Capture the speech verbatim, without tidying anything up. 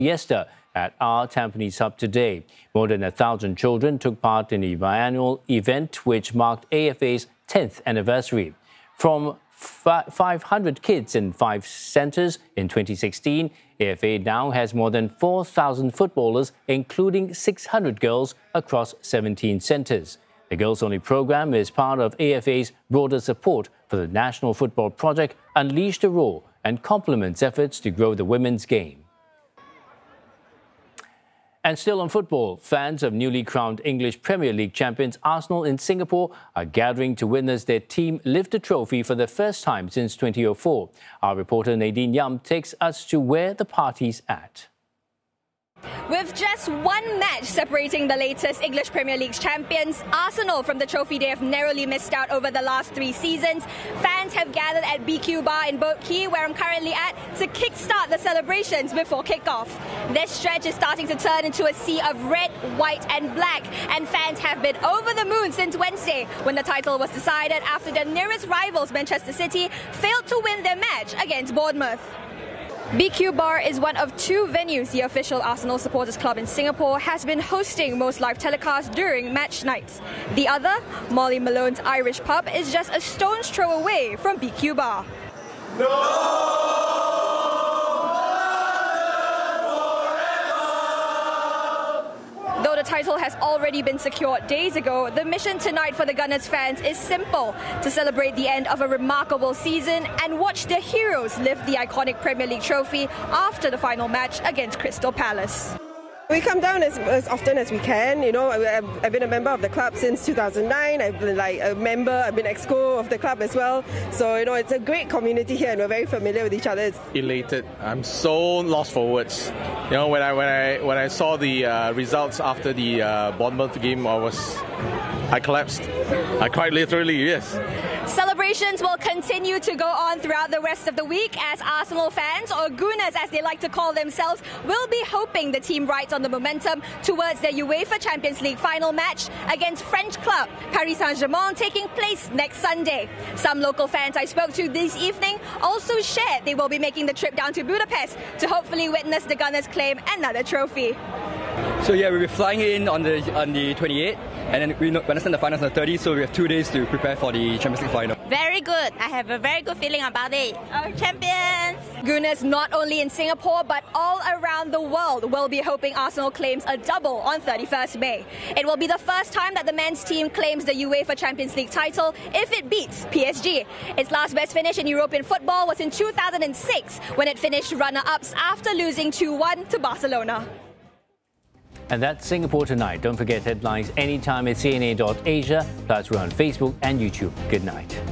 Fiesta at our Tampines Hub today. More than a thousand children took part in the biannual event, which marked A F A's tenth anniversary. From five hundred kids in five centres in twenty sixteen, A F A now has more than four thousand footballers, including six hundred girls across seventeen centres. The Girls-Only programme is part of A F A's broader support for the National Football Project, Unleash the Roar, and complements efforts to grow the women's game. And still on football, fans of newly crowned English Premier League champions Arsenal in Singapore are gathering to witness their team lift the trophy for the first time since twenty oh four. Our reporter Nadine Yam takes us to where the party's at. With just one match separating the latest English Premier League champions, Arsenal from the trophy they have narrowly missed out over the last three seasons, fans have gathered at B Q Bar in Boat Quay, where I'm currently at, to kickstart the celebrations before kick-off. This stretch is starting to turn into a sea of red, white and black, and fans have been over the moon since Wednesday, when the title was decided after their nearest rivals, Manchester City, failed to win their match against Bournemouth. B Q Bar is one of two venues the official Arsenal Supporters Club in Singapore has been hosting most live telecasts during match nights. The other, Molly Malone's Irish Pub, is just a stone's throw away from B Q Bar. No! Though the title has already been secured days ago, the mission tonight for the Gunners fans is simple: to celebrate the end of a remarkable season and watch the heroes lift the iconic Premier League trophy after the final match against Crystal Palace. We come down as, as often as we can. You know, I've, I've been a member of the club since two thousand nine. I've been like a member, I've been exco of the club as well. So, you know, it's a great community here and we're very familiar with each other. It's elated. I'm so lost for words. You know, when I when I when I saw the uh, results after the uh, Bournemouth game, I was I collapsed. I cried literally, yes. Celebrations will continue to go on throughout the rest of the week as Arsenal fans, or Gunners as they like to call themselves, will be hoping the team rides on the momentum towards their UEFA Champions League final match against French club Paris Saint-Germain, taking place next Sunday. Some local fans I spoke to this evening also shared they will be making the trip down to Budapest to hopefully witness the Gunners claim another trophy. So yeah, we'll be flying in on the on the twenty-eighth, and then we understand the finals on the thirtieth, so we have two days to prepare for the Champions League final. Very good. I have a very good feeling about it. Our champions! Gunners not only in Singapore but all around the world will be hoping Arsenal claims a double on thirty-first May. It will be the first time that the men's team claims the UEFA Champions League title if it beats P S G. Its last best finish in European football was in two thousand six, when it finished runner-ups after losing two one to Barcelona. And that's Singapore Tonight. Don't forget headlines anytime at C N A dot Asia. Plus, we're on Facebook and YouTube. Good night.